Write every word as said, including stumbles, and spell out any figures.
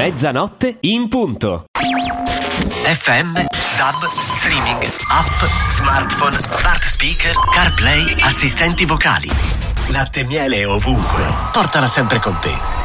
Mezzanotte in punto. F M, D A B, streaming, app, smartphone, smart speaker, CarPlay, assistenti vocali. Latte e miele ovunque. Portala sempre con te.